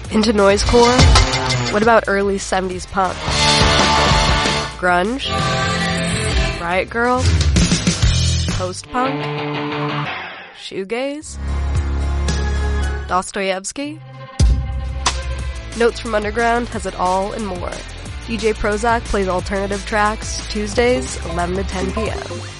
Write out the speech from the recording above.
Into noisecore? What about early 70s punk? Grunge? Riot Girl? Post-punk? Shoegaze? Dostoevsky? Notes from Underground has it all and more. DJ Prozac plays alternative tracks Tuesdays, 11 to 10 p.m.